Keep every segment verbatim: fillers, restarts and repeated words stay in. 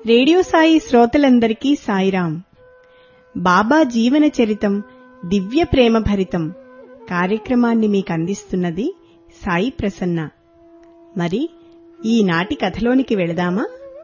Radio Sai శ్రోతలందరికీ సాయిరాం. బాబా జీవన చరితం దివ్య ప్రేమ భరితం కార్యక్రమాన్ని మీకు అందిస్తున్నది సాయి ప్రసన్న. మరి ఈనాటి కథలోనికి వెళదామా?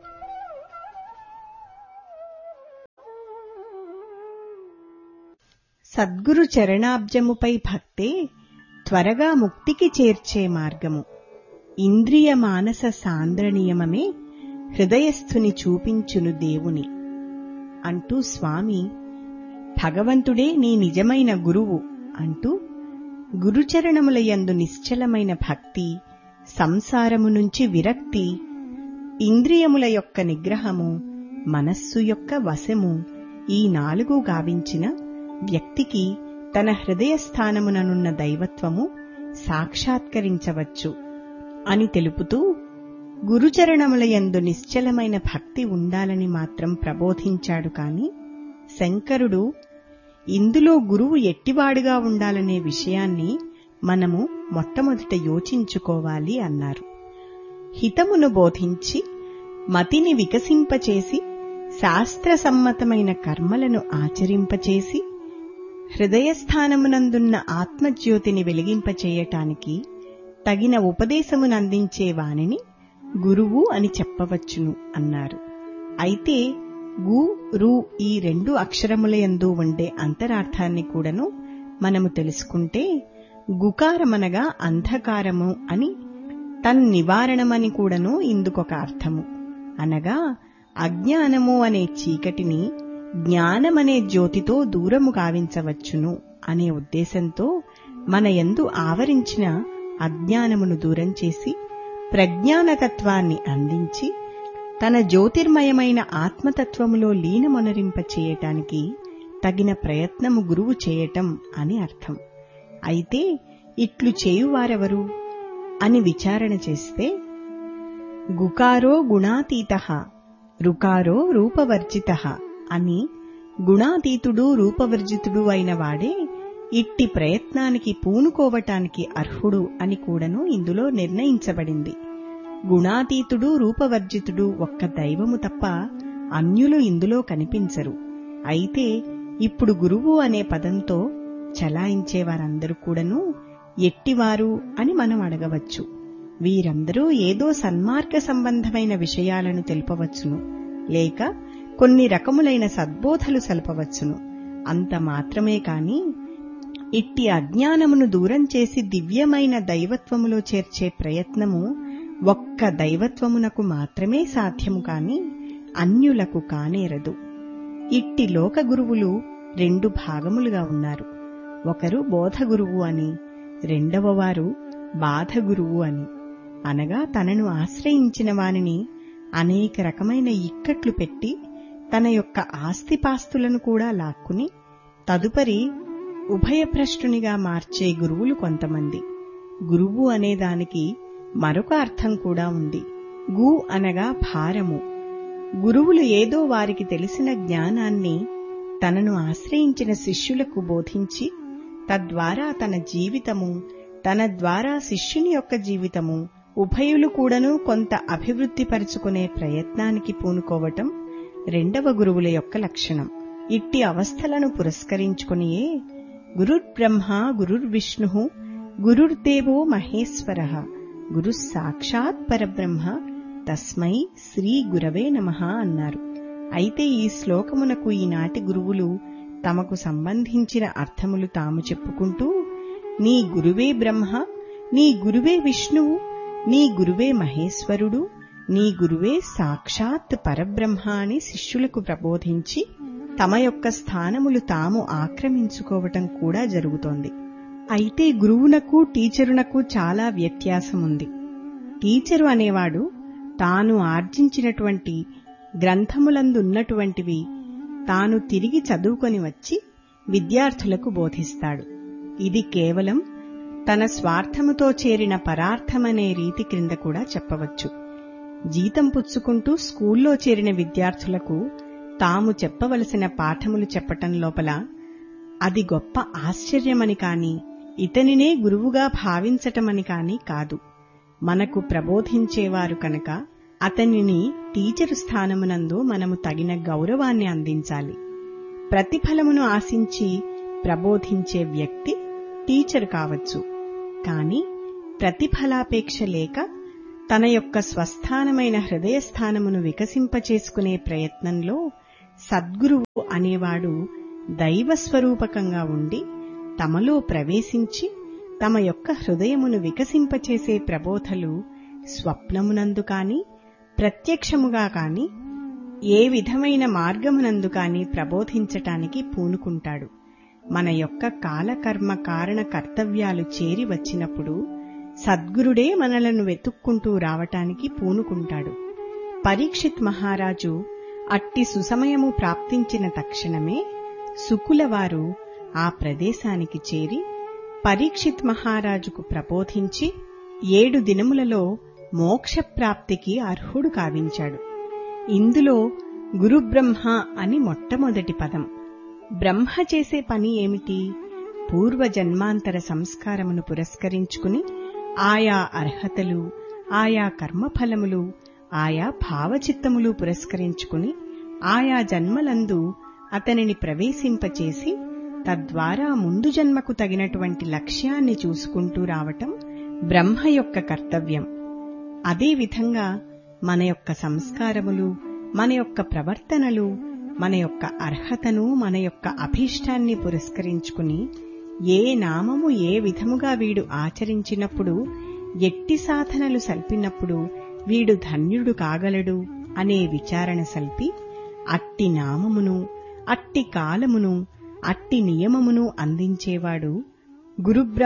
సద్గురు చరణాబ్జముపై భక్తే త్వరగా ముక్తికి చేర్చే మార్గము. ఇంద్రియ మానస సాంద్ర నియమమే హృదయస్థుని చూపించును దేవుని అంటూ స్వామి భగవంతుడే నీ నిజమైన గురువు అంటూ గురుచరణములయందు నిశ్చలమైన భక్తి, సంసారము నుంచి విరక్తి, ఇంద్రియముల యొక్క నిగ్రహము, మనస్సు యొక్క వశము, ఈ నాలుగు గావించిన వ్యక్తికి తన హృదయస్థానముననున్న దైవత్వము సాక్షాత్కరించవచ్చు అని తెలుపుతూ గురుచరణములయందు నిశ్చలమైన భక్తి ఉండాలని మాత్రం ప్రబోధించాడు. కాని శంకరుడు ఇందులో గురువు ఎట్టివాడుగా ఉండాలనే విషయాన్ని మనము మొట్టమొదట యోచించుకోవాలి అన్నారు. హితమును బోధించి మతిని వికసింపచేసి శాస్త్రసమ్మతమైన కర్మలను ఆచరింపచేసి హృదయస్థానమునందున్న ఆత్మజ్యోతిని వెలిగింపచేయటానికి తగిన ఉపదేశమునందించే వానిని గురువు అని చెప్పవచ్చును అన్నారు. అయితే గు రు ఈ రెండు అక్షరములయందు ఉండే అంతరార్థాన్ని కూడాను మనము తెలుసుకుంటే, గుకారమనగా అంధకారము అని, తన్ నివారణమని కూడాను ఇందుకొక అర్థము. అనగా అజ్ఞానము అనే చీకటిని జ్ఞానమనే జ్యోతితో దూరము గావించవచ్చును అనే ఉద్దేశంతో మన యందు ఆవరించిన అజ్ఞానమును దూరం చేసి ప్రజ్ఞానతత్వాన్ని అందించి తన జ్యోతిర్మయమైన ఆత్మతత్వములో లీనమొనరింపచేయటానికి తగిన ప్రయత్నము గురువు చేయటం అని అర్థం. అయితే ఇట్లు చేయువారెవరు అని విచారణ చేస్తే, గుకారో గుణాతీతః రుకారో రూపవర్జితః అని, గుణాతీతుడు రూపవర్జితుడు అయిన వాడే ఇట్టి ప్రయత్నానికి పూనుకోవటానికి అర్హుడు అని కూడాను ఇందులో నిర్ణయించబడింది. గుణాతీతుడు రూపవర్జితుడు ఒక్క దైవము తప్ప అన్యులు ఇందులో కనిపించరు. అయితే ఇప్పుడు గురువు అనే పదంతో చలాయించేవారందరూ కూడాను ఎట్టివారు అని మనం అడగవచ్చు. వీరందరూ ఏదో సన్మార్గ సంబంధమైన విషయాలను తెలుపవచ్చును, లేక కొన్ని రకములైన సద్బోధలు సలపవచ్చును. అంత మాత్రమే కాని ఇట్టి అజ్ఞానమును దూరం చేసి దివ్యమైన దైవత్వములో చేర్చే ప్రయత్నము ఒక్క దైవత్వమునకు మాత్రమే సాధ్యము కాని అన్యులకు కానేరదు. ఇట్టి లోక గురువులు రెండు భాగములుగా ఉన్నారు. ఒకరు బోధగురువు అని, రెండవవారు బాధగురువు అని. అనగా తనను ఆశ్రయించిన వానిని అనేక రకమైన ఇక్కట్లు పెట్టి తన యొక్క ఆస్తిపాస్తులను కూడా లాక్కుని తదుపరి ఉభయభ్రష్టునిగా మార్చే గురువులు కొంతమంది. గురువు అనేదానికి మరొక అర్థం కూడా ఉంది. గు అనగా భారము. గురువులు ఏదో వారికి తెలిసిన జ్ఞానాన్ని తనను ఆశ్రయించిన శిష్యులకు బోధించి తద్వారా తన జీవితము, తన ద్వారా శిష్యుని యొక్క జీవితము ఉభయులు కూడాను కొంత అభివృద్ధిపరుచుకునే ప్రయత్నానికి పూనుకోవటం రెండవ గురువుల యొక్క లక్షణం. ఇట్టి అవస్థలను పురస్కరించుకునియే గురుర్బ్రహ్మ గురుర్విష్ణుః గురుర్దేవో మహేశ్వరః గురు సాక్షాత్ పరబ్రహ్మ తస్మై శ్రీ గురవే నమః అన్నారు. అయితే ఈ శ్లోకమునకు ఈనాటి గురువులు తమకు సంబంధించిన అర్థములు తాము చెప్పుకుంటూ, నీ గురువే బ్రహ్మ, నీ గురువే విష్ణువు, నీ గురువే మహేశ్వరుడు, నీ గురువే సాక్షాత్ పరబ్రహ్మ అని శిష్యులకు ప్రబోధించి తమ యొక్క స్థానములు తాము ఆక్రమించుకోవటం కూడా జరుగుతోంది. అయితే గురువునకు టీచరునకు చాలా వ్యత్యాసముంది. టీచరు అనేవాడు తాను ఆర్జించినటువంటి గ్రంథములందున్నటువంటివి తాను తిరిగి చదువుకొని వచ్చి విద్యార్థులకు బోధిస్తాడు. ఇది కేవలం తన స్వార్థముతో చేరిన పరార్థమనే రీతి క్రింద కూడా చెప్పవచ్చు. జీతం పుచ్చుకుంటూ స్కూల్లో చేరిన విద్యార్థులకు తాము చెప్పవలసిన పాఠములు చెప్పటం లోపల అది గొప్ప ఆశ్చర్యమని కాని, ఇతనినే గురువుగా భావించటమని కాని కాదు. మనకు ప్రబోధించేవారు కనుక అతనిని టీచరు స్థానమునందు మనము తగిన గౌరవాన్ని అందించాలి. ప్రతిఫలమును ఆశించి ప్రబోధించే వ్యక్తి టీచరు కావచ్చు. కాని ప్రతిఫలాపేక్ష లేక తన యొక్క స్వస్థానమైన హృదయస్థానమును వికసింపచేసుకునే ప్రయత్నంలో సద్గురువు అనేవాడు దైవస్వరూపకంగా ఉండి తమలో ప్రవేశించి తమ యొక్క హృదయమును వికసింపచేసే ప్రబోధలు స్వప్నమునందు కాని ప్రత్యక్షముగా కాని ఏ విధమైన మార్గమునందు కాని ప్రబోధించటానికి పూనుకుంటాడు. మన యొక్క కాలకర్మ కారణ కర్తవ్యాలు చేరి వచ్చినప్పుడు సద్గురుడే మనలను వెతుక్కుంటూ రావటానికి పూనుకుంటాడు. పరీక్షిత్ మహారాజు అట్టి సుసమయము ప్రాప్తించిన తక్షణమే శుకులవారు ఆ ప్రదేశానికి చేరి పరీక్షిత్ మహారాజుకు ప్రబోధించి ఏడు దినములలో మోక్షప్రాప్తికి అర్హుడు కావించాడు. ఇందులో గురుబ్రహ్మ అని మొట్టమొదటి పదం. బ్రహ్మ చేసే పని ఏమిటి? పూర్వజన్మాంతర సంస్కారమును పురస్కరించుకుని ఆయా అర్హతలు, ఆయా కర్మఫలములు, ఆయా భావచిత్తములు పురస్కరించుకుని ఆయా జన్మలందు అతనిని ప్రవేశింపచేసి తద్వారా ముందు జన్మకు తగినటువంటి లక్ష్యాన్ని చూసుకుంటూ రావటం బ్రహ్మ యొక్క కర్తవ్యం. అదేవిధంగా మన యొక్క సంస్కారములు, మన యొక్క ప్రవర్తనలు, మన యొక్క అర్హతను, మన యొక్క అభీష్టాన్ని పురస్కరించుకుని ఏ నామము ఏ విధముగా వీడు ఆచరించినప్పుడు, ఎట్టి సాధనలు సల్పినప్పుడు వీడు ధన్యుడు కాగలడు అనే విచారణ సల్పి అట్టి నామమును, అట్టి కాలమును, అట్టి నియమమును అందించేవాడు గురుబ్రహ్మ